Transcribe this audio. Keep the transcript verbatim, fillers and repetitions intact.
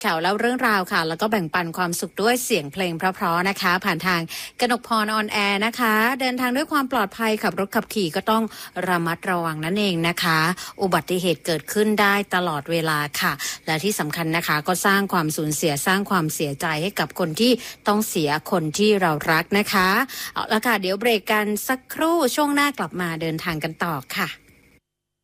ข่าวเล่าเรื่องราวค่ะแล้วก็แบ่งปันความสุขด้วยเสียงเพลงเพราะๆนะคะผ่านทางกนกพรออนแอร์นะคะเดินทางด้วยความปลอดภัยขับรถขับขี่ก็ต้องระมัดระวังนั่นเองนะคะอุบัติเหตุเกิดขึ้นได้ตลอดเวลาค่ะและที่สำคัญนะคะก็สร้างความสูญเสียสร้างความเสียใจให้กับคนที่ต้องเสียคนที่เรารักนะคะเอาละค่ะเดี๋ยวเบรกกันสักครู่ช่วงหน้ากลับมาเดินทางกันต่อค่ะ